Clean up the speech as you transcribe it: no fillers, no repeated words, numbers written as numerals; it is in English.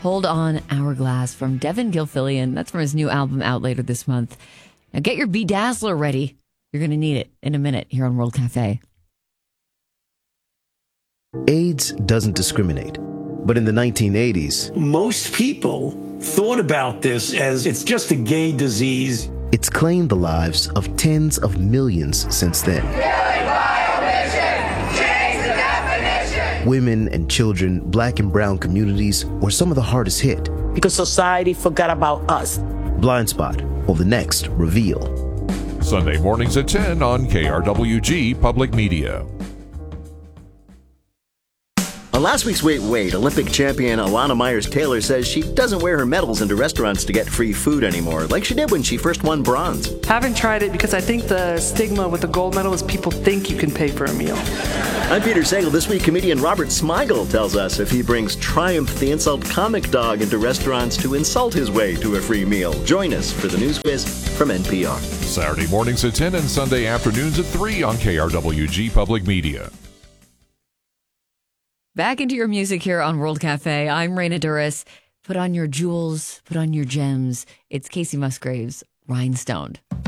Hold On Hourglass from Devin Gilfillian. That's from his new album out later this month. Now get your Bedazzler ready. You're going to need it in a minute here on World Cafe. AIDS doesn't discriminate. But in the 1980s, most people thought about this as it's just a gay disease. It's claimed the lives of tens of millions since then. Women and children, black and brown communities were some of the hardest hit. Because society forgot about us. Blind Spot, or the next reveal. Sunday mornings at 10 on KRWG Public Media. On last week's Wait, Wait, Olympic champion Alana Myers-Taylor says she doesn't wear her medals into restaurants to get free food anymore, like she did when she first won bronze. Haven't tried it because I think the stigma with the gold medal is people think you can pay for a meal. I'm Peter Sagal. This week, comedian Robert Smigel tells us if he brings Triumph the Insult Comic Dog into restaurants to insult his way to a free meal. Join us for the News Quiz from NPR. Saturday mornings at 10 and Sunday afternoons at 3 on KRWG Public Media. Back into your music here on World Cafe. I'm Raina Duras. Put on your jewels, put on your gems. It's Casey Musgraves, Rhinestoned.